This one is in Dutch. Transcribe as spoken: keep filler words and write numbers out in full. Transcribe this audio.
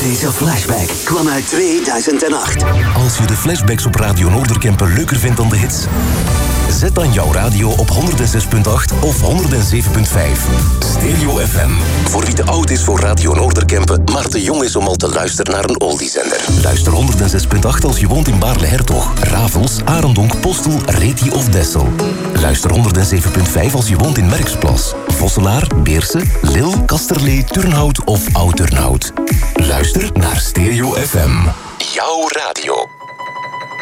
Deze flashback kwam uit tweeduizend acht. Als je de flashbacks op Radio Noorderkempen leuker vindt dan de hits, zet dan jouw radio op honderdzes komma acht of honderdzeven komma vijf. Stereo F M. Voor wie te oud is voor Radio Noorderkempen, maar te jong is om al te luisteren naar een oldiezender. Luister honderdzes komma acht als je woont in Baarle-Hertog, Ravels, Arendonk, Postel, Reti of Dessel. Luister honderdzeven komma vijf als je woont in Merksplas, Vosselaar, Beerse, Lil, Kasterlee, Turnhout of Oud-Turnhout. Luister naar Stereo F M. Jouw radio.